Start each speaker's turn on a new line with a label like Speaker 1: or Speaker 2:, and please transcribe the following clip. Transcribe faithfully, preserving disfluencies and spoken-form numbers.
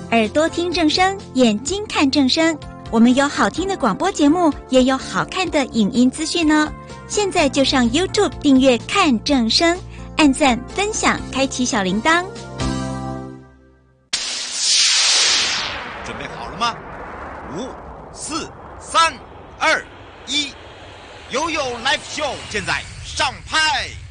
Speaker 1: 耳朵听正声，眼睛看正声。我们有好听的广播节目，也有好看的影音资讯哦。现在就上 YouTube 订阅看正声，按赞分享，开启小铃铛。
Speaker 2: 准备好了吗？五、四、三、二、一，悠悠 Live Show 现在上拍。